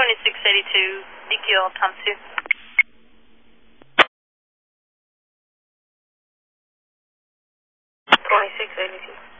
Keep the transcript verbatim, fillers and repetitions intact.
twenty-six eighty-two, D Q L times two. twenty-six eighty-two.